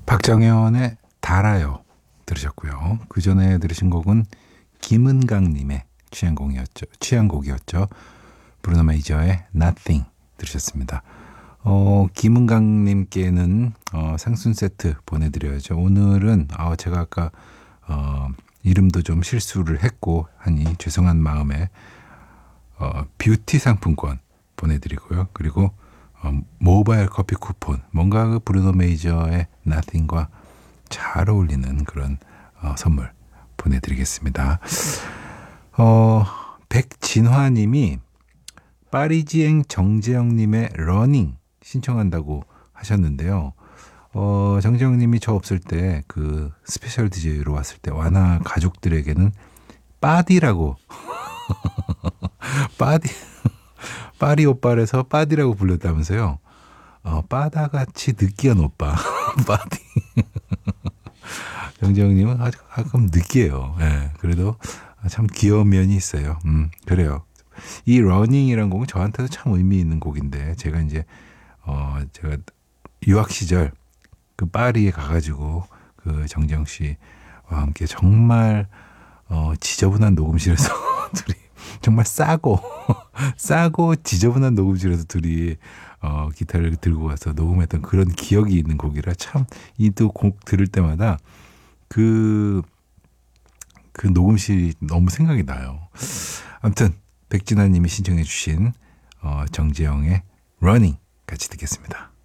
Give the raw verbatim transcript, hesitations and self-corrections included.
박정현의 달아요 들으셨고요. 그 전에 들으신 곡은 김은강님의 취향곡이었죠. 취향곡이었죠. 브루노 메이저의 Nothing 들으셨습니다. 어, 김은강님께는 어, 상순 세트 보내드려야죠. 오늘은 아, 제가 아까 어, 이름도 좀 실수를 했고 하니 죄송한 마음에 어, 뷰티 상품권 보내드리고요. 그리고 어, 모바일 커피 쿠폰, 뭔가 그 브루노 메이저의 Nothing과 잘 어울리는 그런 어, 선물 보내드리겠습니다. 어, 백진화님이 파리지앵 정재영님의 러닝 신청한다고 하셨는데요. 어, 정재영님이 저 없을 때 그 스페셜 디제이로 왔을 때 와나 가족들에게는 빠디라고 빠디 파리 오빠에서 빠디라고 불렀다면서요. 어, 빠다같이 느끼한 오빠 빠디. 정재영님은 아주 가끔 느끼해요. 예, 그래도 참 귀여운 면이 있어요. 음, 그래요. 이 러닝이라는 곡은 저한테도 참 의미 있는 곡인데 제가 이제 어 제가 유학 시절 그 파리에 가가지고 그 정재영 씨와 함께 정말 어 지저분한 녹음실에서 둘이 정말 싸고 싸고 지저분한 녹음실에서 둘이 어 기타를 들고 가서 녹음했던 그런 기억이 있는 곡이라 참 이 두 곡 들을 때마다 그 그 녹음실이 너무 생각이 나요. 아무튼 백진아님이 신청해 주신 어, 정재영의 Running 같이 듣겠습니다.